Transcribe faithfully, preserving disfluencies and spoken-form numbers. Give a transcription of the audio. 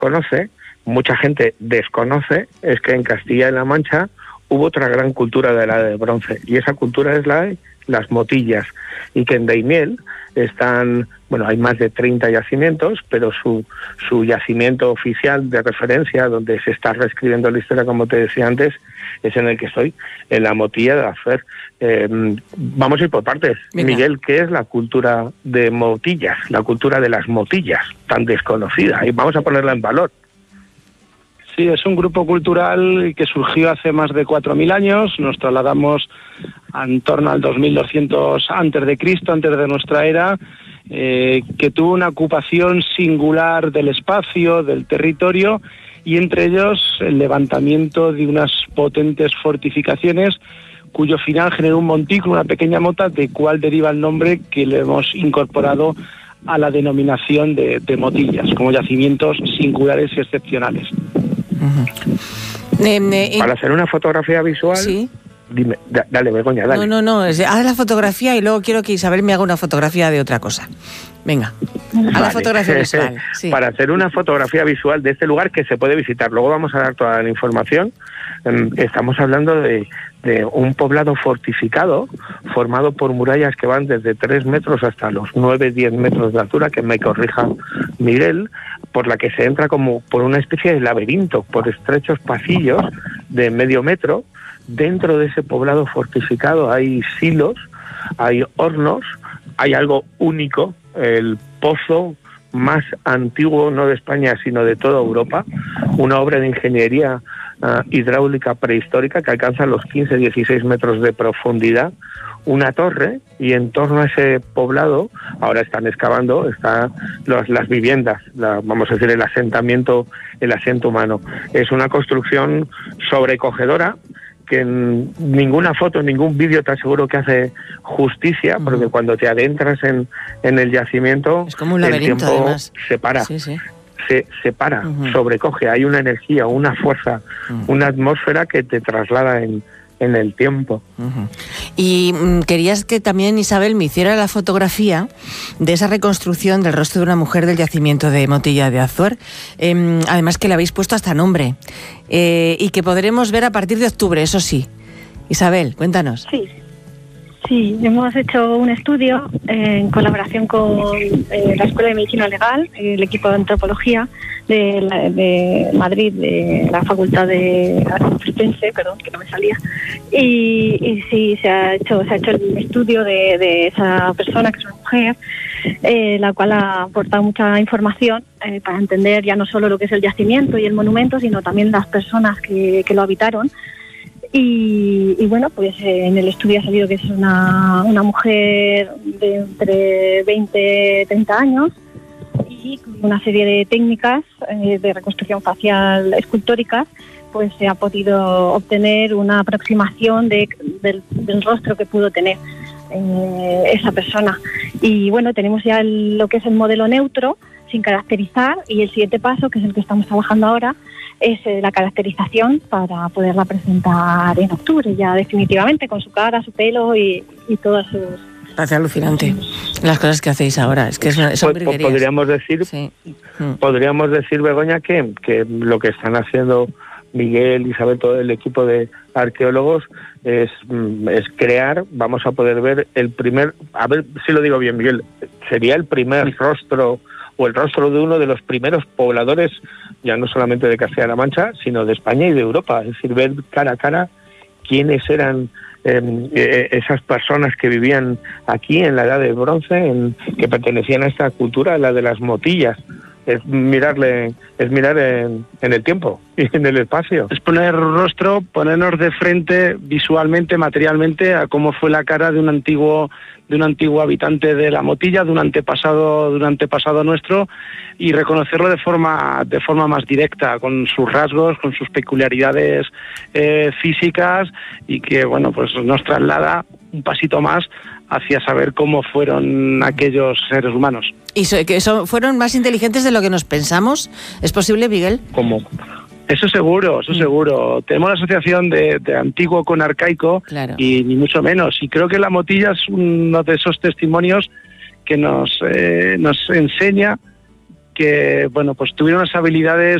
conoce, mucha gente desconoce, es que en Castilla y La Mancha hubo otra gran cultura de la edad de bronce, y esa cultura es la de las motillas, y que en Daimiel están, bueno, hay más de treinta yacimientos, pero su, su yacimiento oficial de referencia, donde se está reescribiendo la historia, como te decía antes, es en el que estoy, en la motilla de Azuer. Eh, vamos a ir por partes. Venga. Miguel, ¿qué es la cultura de motillas, la cultura de las motillas, tan desconocida? Y vamos a ponerla en valor. Sí, es un grupo cultural que surgió hace más de cuatro mil años. Nos trasladamos en torno al dos mil doscientos antes de Cristo, antes de nuestra era, eh, que tuvo una ocupación singular del espacio, del territorio, y entre ellos el levantamiento de unas potentes fortificaciones cuyo final generó un montículo, una pequeña mota, de cual deriva el nombre que le hemos incorporado a la denominación de, de motillas, como yacimientos singulares y excepcionales. Uh-huh. Eh, eh, Para hacer una fotografía visual, ¿sí? Dime, da, dale, Begoña, dale. No, no, no, haz la fotografía y luego quiero que Isabel me haga una fotografía de otra cosa. Venga, a la fotografía visual. Sí. Para hacer una fotografía visual de este lugar que se puede visitar, luego vamos a dar toda la información. Estamos hablando de, de un poblado fortificado formado por murallas que van desde tres metros hasta los nueve, diez metros de altura, que me corrija Miguel, por la que se entra como por una especie de laberinto, por estrechos pasillos de medio metro. Dentro de ese poblado fortificado hay silos, hay hornos, hay algo único, el pozo más antiguo, no de España, sino de toda Europa, una obra de ingeniería uh, hidráulica prehistórica que alcanza los quince a dieciséis metros de profundidad, una torre, y en torno a ese poblado ahora están excavando están los, las viviendas, la, vamos a decir el asentamiento, el asiento humano. Es una construcción sobrecogedora que en ninguna foto, ningún vídeo te aseguro que hace justicia, uh-huh. porque cuando te adentras en, en el yacimiento, es como un laberinto, el tiempo además. se para, sí, sí. se, se para, uh-huh. sobrecoge, hay una energía, una fuerza, uh-huh. una atmósfera que te traslada en, en el tiempo. Uh-huh. Y mm, querías que también Isabel me hiciera la fotografía de esa reconstrucción del rostro de una mujer del yacimiento de Motilla de Azuer, eh, además que le habéis puesto hasta nombre, eh, y que podremos ver a partir de octubre, eso sí. Isabel, cuéntanos. Sí, sí, hemos hecho un estudio eh, en colaboración con eh, la Escuela de Medicina Legal, el equipo de antropología de, la, de Madrid, de la Facultad de Complutense, perdón, que no me salía, y, y sí, se ha hecho se ha hecho el estudio de, de esa persona, que es una mujer, eh, la cual ha aportado mucha información eh, para entender ya no solo lo que es el yacimiento y el monumento, sino también las personas que, que lo habitaron. Y, y bueno, pues eh, en el estudio ha salido que es una, una mujer de entre veinte y treinta años, y con una serie de técnicas eh, de reconstrucción facial escultóricas, pues se ha podido obtener una aproximación de, del, del rostro que pudo tener eh, esa persona. Y bueno, tenemos ya el, lo que es el modelo neutro, sin caracterizar, y el siguiente paso, que es el que estamos trabajando ahora, es eh, la caracterización para poderla presentar en octubre, ya definitivamente, con su cara, su pelo y, y todas sus... Parece alucinante las cosas que hacéis ahora, es que son, son pues, podríamos decir, sí. podríamos decir, Begoña, que, que lo que están haciendo Miguel, Isabel, todo el equipo de arqueólogos es, es crear, vamos a poder ver el primer, a ver si lo digo bien, Miguel, sería el primer rostro o el rostro de uno de los primeros pobladores, ya no solamente de Castilla-La Mancha, sino de España y de Europa. Es decir, ver cara a cara quiénes eran eh, esas personas que vivían aquí en la Edad del Bronce, en, que pertenecían a esta cultura, la de las motillas. Es mirarle, es mirar en, en el tiempo y en el espacio. Es poner rostro, ponernos de frente visualmente, materialmente, a cómo fue la cara de un antiguo de un antiguo habitante de la Motilla, de un antepasado, de un antepasado nuestro, y reconocerlo de forma de forma más directa, con sus rasgos, con sus peculiaridades eh, físicas, y que bueno, pues nos traslada un pasito más hacia saber cómo fueron aquellos seres humanos. ¿Y so, que so, fueron más inteligentes de lo que nos pensamos? ¿Es posible, Miguel? ¿Cómo? Eso seguro, eso mm. seguro. Tenemos la asociación de, de antiguo con arcaico, claro. y ni mucho menos. Y creo que la Motilla es uno de esos testimonios que nos, eh, nos enseña que, bueno, pues tuvieron unas habilidades